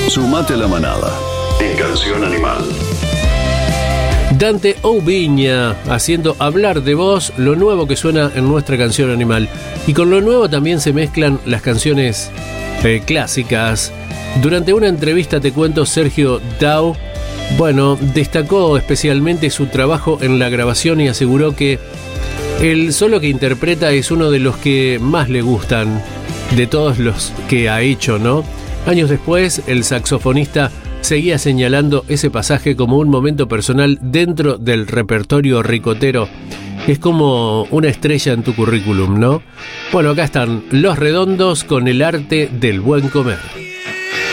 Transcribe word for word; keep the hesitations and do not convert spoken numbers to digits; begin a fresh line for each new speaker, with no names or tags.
Sumate a la manada en Canción Animal.
Dante Oubiña haciendo hablar de vos, lo nuevo que suena en nuestra Canción Animal. Y con lo nuevo también se mezclan las canciones eh, clásicas. Durante una entrevista, te cuento, Sergio Dau, bueno, destacó especialmente su trabajo en la grabación y aseguró que el solo que interpreta es uno de los que más le gustan de todos los que ha hecho, ¿no? Años después, el saxofonista seguía señalando ese pasaje como un momento personal dentro del repertorio ricotero. Es como una estrella en tu currículum, ¿no? Bueno, acá están Los Redondos con El Arte del Buen Comer.